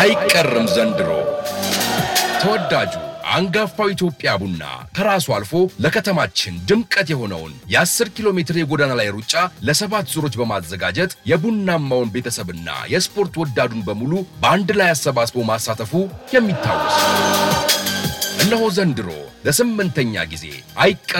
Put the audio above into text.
አይቀርም ዘንድሮ ተወዳጁ አንጋፋው ኢትዮጵያ ቡና ከራሱ አልፎ ለከተማችን ድምቀት የሆነውን የ10 ኪሎ ሜትር የጎዳና ላይ ሩጫ ለ7 ዙሮች በማዘጋጀት የቡናማውን ቤተሰብና የስፖርት ወዳዱን በሙሉ በአንድ ላይ አሰባስቦ ማሳተፉ የሚታወስ እነሆ ዘንድሮ ለ8ኛ ጊዜ